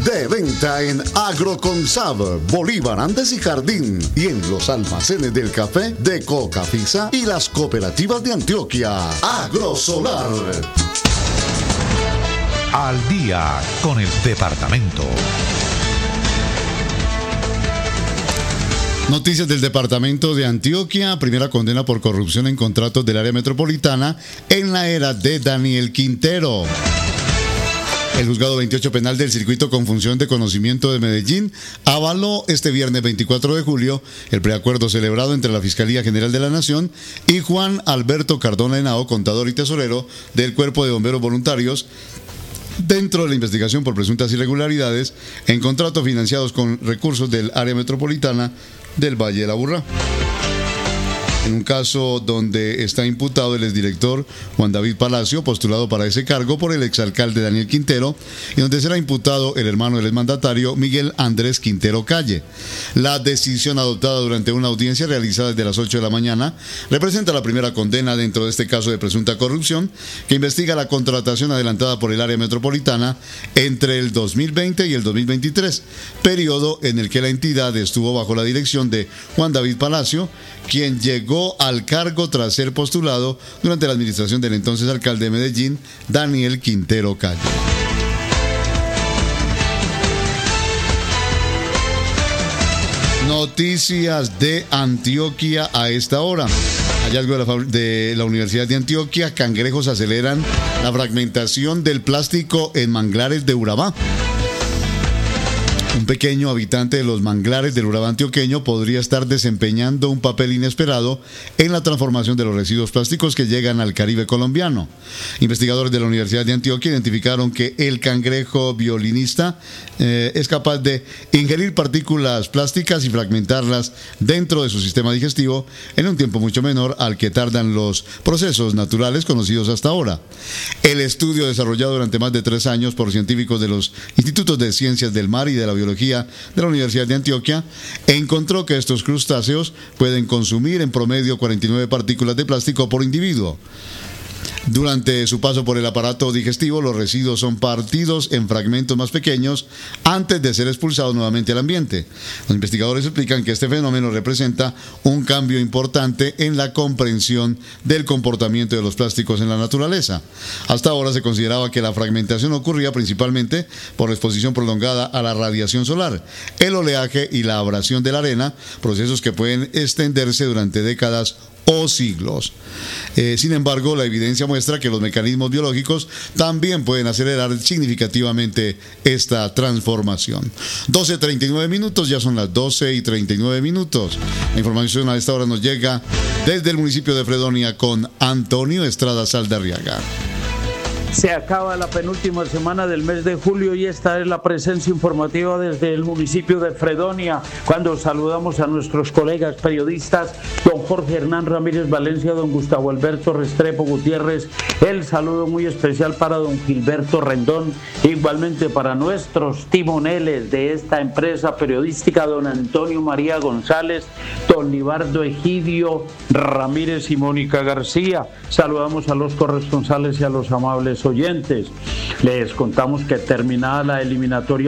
De venta en Agroconsab, Bolívar, Andes y Jardín, y en los almacenes del café de Cocafisa y las cooperativas de Antioquia. Agrosolar. Al día con el departamento. Noticias del departamento de Antioquia. Primera condena por corrupción en contratos del área metropolitana en la era de Daniel Quintero. El juzgado 28 penal del circuito con función de conocimiento de Medellín avaló este viernes 24 de julio el preacuerdo celebrado entre la Fiscalía General de la Nación y Juan Alberto Cardona Henao, contador y tesorero del Cuerpo de Bomberos Voluntarios, dentro de la investigación por presuntas irregularidades en contratos financiados con recursos del área metropolitana del Valle de la Aburrá. En un caso donde está imputado el exdirector Juan David Palacio, postulado para ese cargo por el exalcalde Daniel Quintero, y donde será imputado el hermano del exmandatario Miguel Andrés Quintero Calle. La decisión adoptada durante una audiencia realizada desde las 8 de la mañana representa la primera condena dentro de este caso de presunta corrupción que investiga la contratación adelantada por el área metropolitana entre el 2020 y el 2023, periodo en el que la entidad estuvo bajo la dirección de Juan David Palacio, quien llegó al cargo tras ser postulado durante la administración del entonces alcalde de Medellín, Daniel Quintero Calle. Noticias de Antioquia a esta hora. Hallazgo de la Universidad de Antioquia: cangrejos aceleran la fragmentación del plástico en manglares de Urabá. Un pequeño habitante de los manglares del Urabá antioqueño podría estar desempeñando un papel inesperado en la transformación de los residuos plásticos que llegan al Caribe colombiano. Investigadores de la Universidad de Antioquia identificaron que el cangrejo violinista es capaz de ingerir partículas plásticas y fragmentarlas dentro de su sistema digestivo en un tiempo mucho menor al que tardan los procesos naturales conocidos hasta ahora. El estudio, desarrollado durante más de 3 años por científicos de los Institutos de Ciencias del Mar y de la Biología de la Universidad de Antioquia, encontró que estos crustáceos pueden consumir en promedio 49 partículas de plástico por individuo. Durante su paso por el aparato digestivo, los residuos son partidos en fragmentos más pequeños antes de ser expulsados nuevamente al ambiente. Los investigadores explican que este fenómeno representa un cambio importante en la comprensión del comportamiento de los plásticos en la naturaleza. Hasta ahora se consideraba que la fragmentación ocurría principalmente por la exposición prolongada a la radiación solar, el oleaje y la abrasión de la arena, procesos que pueden extenderse durante décadas o siglos. Sin embargo, la evidencia muestra que los mecanismos biológicos también pueden acelerar significativamente esta transformación. 12:39 minutos, ya son las 12:39 minutos. La información a esta hora nos llega desde el municipio de Fredonia con Antonio Estrada Saldarriaga. Se acaba la penúltima semana del mes de julio y esta es la presencia informativa desde el municipio de Fredonia, cuando saludamos a nuestros colegas periodistas, don Jorge Hernán Ramírez Valencia, don Gustavo Alberto Restrepo Gutiérrez. El saludo muy especial para don Gilberto Rendón, igualmente para nuestros timoneles de esta empresa periodística, don Antonio María González, don Libardo Egidio Ramírez y Mónica García. Saludamos a los corresponsales y a los amables oyentes. Les contamos que terminada la eliminatoria